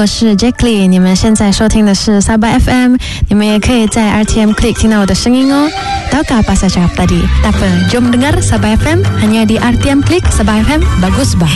是 Jacqueline， 你们现在收听的是Sabah FM， 你们也可以在 RTM Klik 听到我的声音哦。Tahukah apa saya cakap tadi? Tak apa, jom dengar Sabah FM hanya di RTM Klik. Sabah FM bagus bah.